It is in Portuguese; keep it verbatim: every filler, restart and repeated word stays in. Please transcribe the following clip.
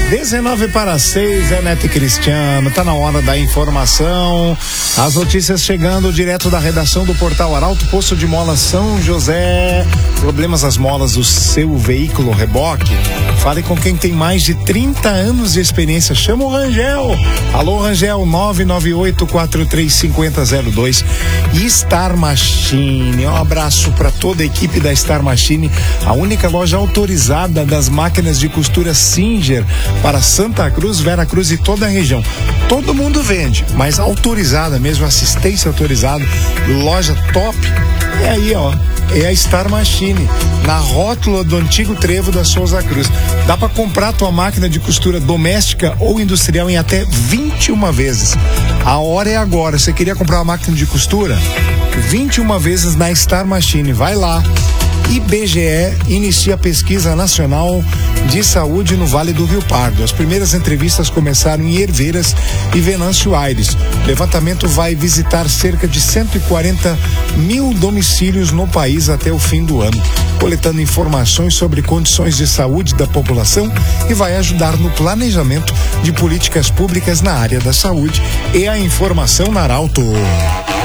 dezenove para seis, é Neto e Cristiano, tá na hora da informação. As notícias chegando direto da redação do Portal Arauto. Posto de Mola São José. Problemas às molas do seu veículo reboque? Fale com quem tem mais de trinta anos de experiência. Chama o Rangel. Alô, Rangel, nove nove oito quatro três cinco zero zero dois. E Star Machine. Um abraço para toda a equipe da Star Machine, a única loja autorizada das máquinas de costura Singer para Santa Cruz, Vera Cruz e toda a região. Todo mundo vende, mas autorizada mesmo, assistência autorizada, loja top. É aí, ó, é a Star Machine, na rótula do antigo trevo da Souza Cruz. Dá para comprar tua máquina de costura doméstica ou industrial em até vinte e uma vezes. A hora é agora. Você queria comprar uma máquina de costura? vinte e uma vezes na Star Machine. Vai lá. I B G E inicia a pesquisa nacional de saúde no Vale do Rio Pardo. As primeiras entrevistas começaram em Herveiras e Venâncio Aires. O levantamento vai visitar cerca de cento e quarenta mil domicílios no país até o fim do ano, coletando informações sobre condições de saúde da população e vai ajudar no planejamento de políticas públicas na área da saúde e a informação na Arauto.